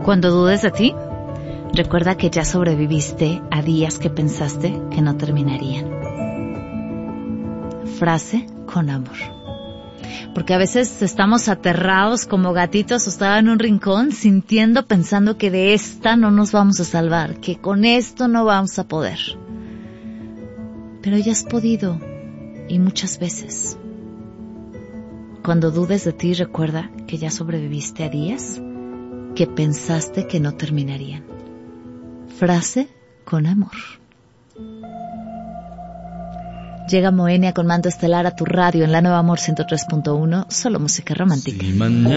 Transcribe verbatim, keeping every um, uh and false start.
Cuando dudes de ti, recuerda que ya sobreviviste a días que pensaste que no terminarían. Frase con amor. Porque a veces estamos aterrados como gatitos asustados en un rincón, sintiendo, pensando que de esta no nos vamos a salvar, que con esto no vamos a poder. Pero ya has podido, y muchas veces. Cuando dudes de ti, recuerda que ya sobreviviste a días que pensaste que no terminarían. Frase con amor. Llega Moenia con Manto Estelar a tu radio en la Nueva Amor ciento tres punto uno, solo música romántica. Si mañana